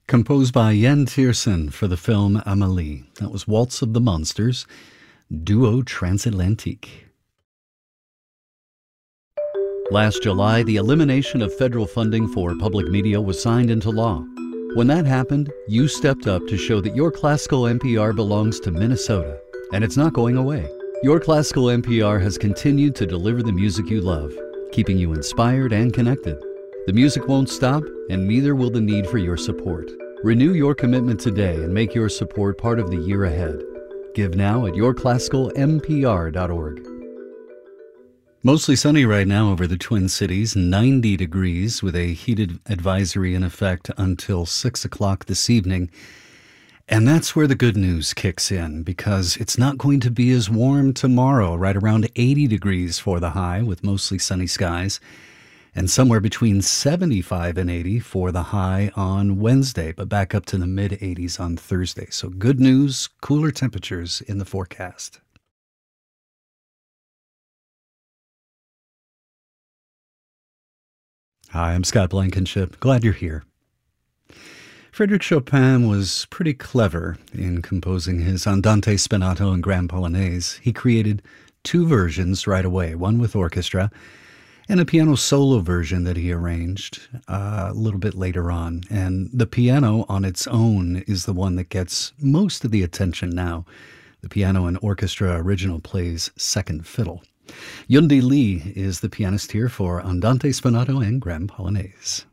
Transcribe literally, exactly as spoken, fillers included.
Composed by Jan Tiersen for the film Amélie. That was Waltz of the Monsters, Duo Transatlantique. Last July, the elimination of federal funding for public media was signed into law. When that happened, you stepped up to show that your classical N P R belongs to Minnesota, and it's not going away. Your classical N P R has continued to deliver the music you love, keeping you inspired and connected. The music won't stop, and neither will the need for your support. Renew your commitment today and make your support part of the year ahead. Give now at your classical n p r dot org. Mostly sunny right now over the Twin Cities, ninety degrees with a heated advisory in effect until six o'clock this evening. And that's where the good news kicks in, because it's not going to be as warm tomorrow, right around eighty degrees for the high with mostly sunny skies, and somewhere between seventy-five and eighty for the high on Wednesday, but back up to the mid eighties on Thursday. So good news, cooler temperatures in the forecast. Hi, I'm Scott Blankenship. Glad you're here. Frédéric Chopin was pretty clever in composing his Andante Spinato and Grand Polonaise. He created two versions right away, one with orchestra and a piano solo version that he arranged uh, a little bit later on. And the piano on its own is the one that gets most of the attention now. The piano and orchestra original plays second fiddle. Yundi Lee is the pianist here for Andante Spinato and Grand Polonaise.